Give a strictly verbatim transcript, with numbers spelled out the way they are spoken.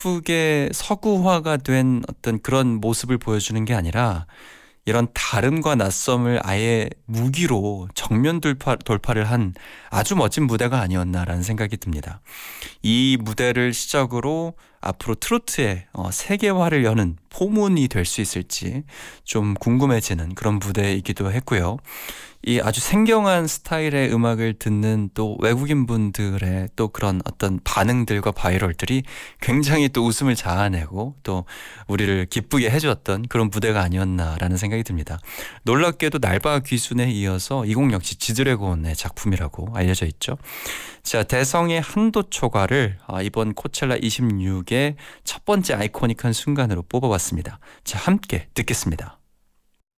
예쁘게 서구화가 된 어떤 그런 모습을 보여주는 게 아니라 이런 다름과 낯섦을 아예 무기로 정면 돌파, 돌파를 한 아주 멋진 무대가 아니었나라는 생각이 듭니다. 이 무대를 시작으로 앞으로 트로트의 어, 세계화를 여는 포문이 될 수 있을지 좀 궁금해지는 그런 무대이기도 했고요. 이 아주 생경한 스타일의 음악을 듣는 또 외국인 분들의 또 그런 어떤 반응들과 바이럴들이 굉장히 또 웃음을 자아내고 또 우리를 기쁘게 해주었던 그런 무대가 아니었나라는 생각이 듭니다. 놀랍게도 날바 귀순에 이어서 이 곡 역시 지드래곤의 작품이라고 알려져 있죠. 자, 대성의 한도 초과를 이번 코첼라 이십육의 첫 번째 아이코닉한 순간으로 뽑아봤습니다. 자, 함께 듣겠습니다.